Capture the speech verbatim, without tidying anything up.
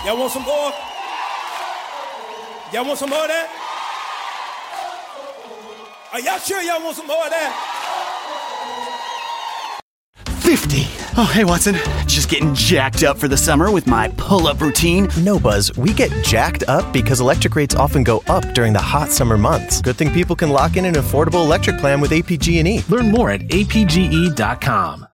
Y'all want some more? Y'all want some more of that? Are y'all sure y'all want some more of that? fifty. Oh, hey, Watson. Just getting jacked up for the summer with my pull-up routine. No, Buzz. We get jacked up because electric rates often go up during the hot summer months. Good thing people can lock in an affordable electric plan with A P G and E. Learn more at A P G E dot com.